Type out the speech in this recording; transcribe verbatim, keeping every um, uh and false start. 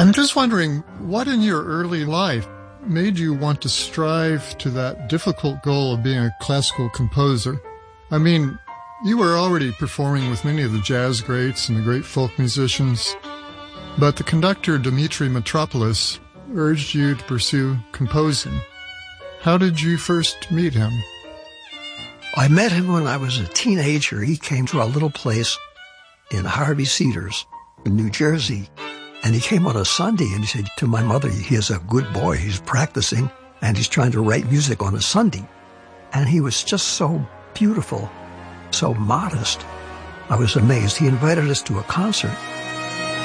I'm just wondering, what in your early life made you want to strive to that difficult goal of being a classical composer? I mean, you were already performing with many of the jazz greats and the great folk musicians, but the conductor Dimitri Mitropoulos urged you to pursue composing. How did you first meet him? I met him when I was a teenager. He came to our little place in Harvey Cedars in New Jersey. And he came on a Sunday and he said to my mother, he is a good boy. He's practicing and he's trying to write music on a Sunday. And he was just so beautiful, so modest. I was amazed. He invited us to a concert.